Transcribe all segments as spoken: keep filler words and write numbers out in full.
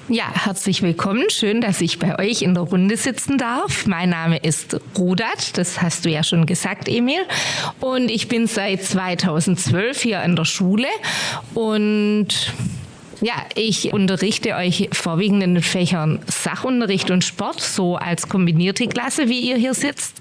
Ja, herzlich willkommen. Schön, dass ich bei euch in der Runde sitzen darf. Mein Name ist Rudat, das hast du ja schon gesagt, Emil. Und ich bin seit zweitausendzwölf hier an der Schule und ja, ich unterrichte euch vorwiegend in den Fächern Sachunterricht und Sport, so als kombinierte Klasse, wie ihr hier sitzt,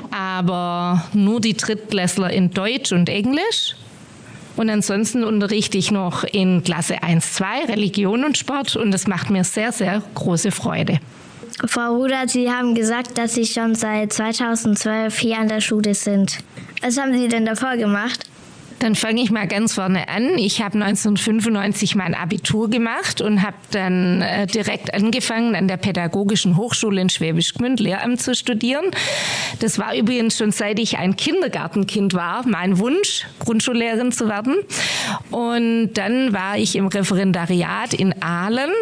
aber nur die Drittklässler in Deutsch und Englisch. Und ansonsten unterrichte ich noch in Klasse eins zwei Religion und Sport und das macht mir sehr, sehr große Freude. Frau Rudat, Sie haben gesagt, dass Sie schon seit zweitausendzwölf hier an der Schule sind. Was haben Sie denn davor gemacht? Dann fange ich mal ganz vorne an. Ich habe neunzehnhundertfünfundneunzig mein Abitur gemacht und habe dann äh, direkt angefangen, an der Pädagogischen Hochschule in Schwäbisch Gmünd Lehramt zu studieren. Das war übrigens schon seit ich ein Kindergartenkind war, mein Wunsch, Grundschullehrerin zu werden. Und dann war ich im Referendariat in Aalen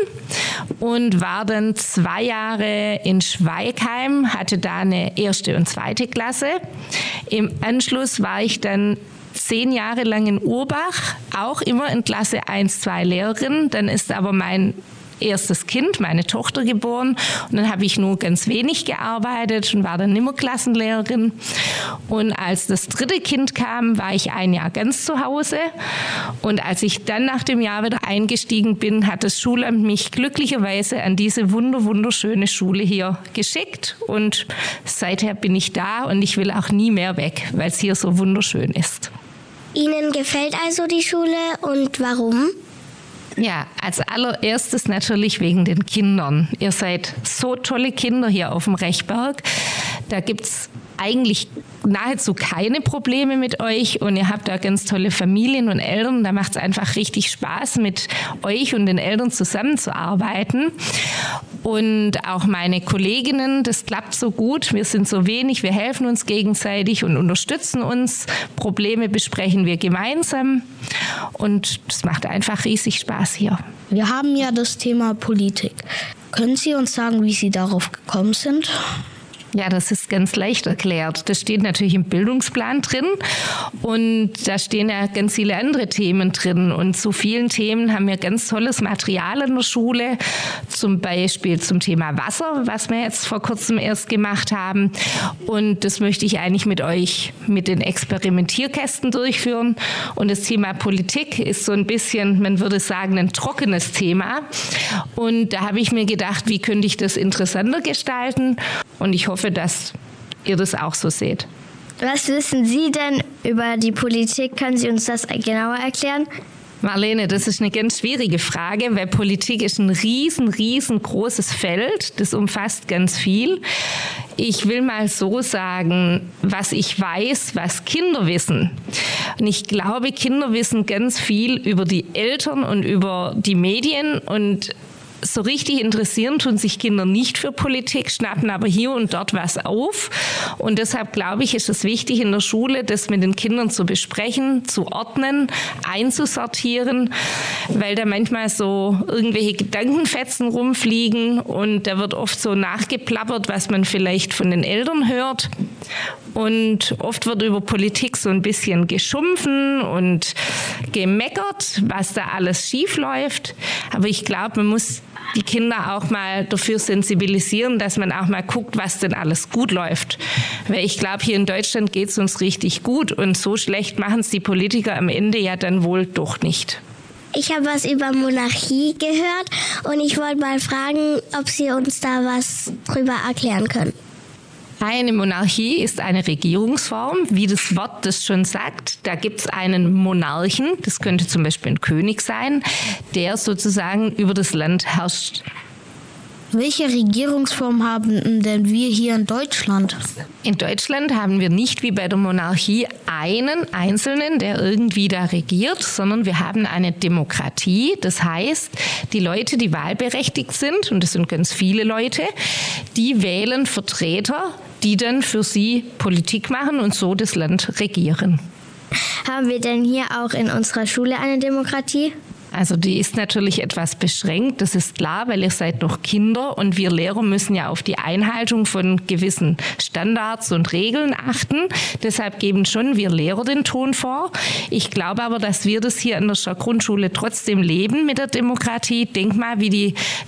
und war dann zwei Jahre in Schweigheim, hatte da eine erste und zweite Klasse. Im Anschluss war ich dann zehn Jahre lang in Urbach, auch immer in Klasse eins zwei Lehrerin. Dann ist aber mein erstes Kind, meine Tochter, geboren. Und dann habe ich nur ganz wenig gearbeitet und war dann nimmer Klassenlehrerin. Und als das dritte Kind kam, war ich ein Jahr ganz zu Hause. Und als ich dann nach dem Jahr wieder eingestiegen bin, hat das Schulamt mich glücklicherweise an diese wunder wunderschöne Schule hier geschickt. Und seither bin ich da und ich will auch nie mehr weg, weil es hier so wunderschön ist. Ihnen gefällt also die Schule und warum? Ja, als allererstes natürlich wegen den Kindern. Ihr seid so tolle Kinder hier auf dem Rechberg. Da gibt's eigentlich nahezu keine Probleme mit euch und ihr habt da ganz tolle Familien und Eltern. Da macht es einfach richtig Spaß, mit euch und den Eltern zusammenzuarbeiten. Und auch meine Kolleginnen, das klappt so gut. Wir sind so wenig, wir helfen uns gegenseitig und unterstützen uns. Probleme besprechen wir gemeinsam und es macht einfach riesig Spaß hier. Wir haben ja das Thema Politik. Können Sie uns sagen, wie Sie darauf gekommen sind? Ja, das ist ganz leicht erklärt. Das steht natürlich im Bildungsplan drin und da stehen ja ganz viele andere Themen drin. Und zu vielen Themen haben wir ganz tolles Material in der Schule, zum Beispiel zum Thema Wasser, was wir jetzt vor kurzem erst gemacht haben. Und das möchte ich eigentlich mit euch mit den Experimentierkästen durchführen. Und das Thema Politik ist so ein bisschen, man würde sagen, ein trockenes Thema. Und da habe ich mir gedacht, wie könnte ich das interessanter gestalten? Und ich hoffe, dass ihr das auch so seht. Was wissen Sie denn über die Politik? Können Sie uns das genauer erklären? Marlene, das ist eine ganz schwierige Frage, weil Politik ist ein riesen, riesengroßes Feld. Das umfasst ganz viel. Ich will mal so sagen, was ich weiß, was Kinder wissen. Und ich glaube, Kinder wissen ganz viel über die Eltern und über die Medien und so richtig interessieren tun sich Kinder nicht für Politik, schnappen aber hier und dort was auf. Und deshalb glaube ich, ist es wichtig in der Schule, das mit den Kindern zu besprechen, zu ordnen, einzusortieren, weil da manchmal so irgendwelche Gedankenfetzen rumfliegen und da wird oft so nachgeplappert, was man vielleicht von den Eltern hört. Und oft wird über Politik so ein bisschen geschumpfen und gemeckert, was da alles schief läuft. Aber ich glaube, man muss die Kinder auch mal dafür sensibilisieren, dass man auch mal guckt, was denn alles gut läuft. Weil ich glaube, hier in Deutschland geht es uns richtig gut und so schlecht machen es die Politiker am Ende ja dann wohl doch nicht. Ich habe was über Monarchie gehört und ich wollte mal fragen, ob Sie uns da was drüber erklären können. Eine Monarchie ist eine Regierungsform, wie das Wort das schon sagt. Da gibt es einen Monarchen, das könnte zum Beispiel ein König sein, der sozusagen über das Land herrscht. Welche Regierungsform haben denn wir hier in Deutschland? In Deutschland haben wir nicht wie bei der Monarchie einen Einzelnen, der irgendwie da regiert, sondern wir haben eine Demokratie. Das heißt, die Leute, die wahlberechtigt sind, und das sind ganz viele Leute, die wählen Vertreter, die dann für sie Politik machen und so das Land regieren. Haben wir denn hier auch in unserer Schule eine Demokratie? Also die ist natürlich etwas beschränkt, das ist klar, weil ihr seid noch Kinder und wir Lehrer müssen ja auf die Einhaltung von gewissen Standards und Regeln achten. Deshalb geben schon wir Lehrer den Ton vor. Ich glaube aber, dass wir das hier an der Grundschule trotzdem leben mit der Demokratie. Denk mal, wie die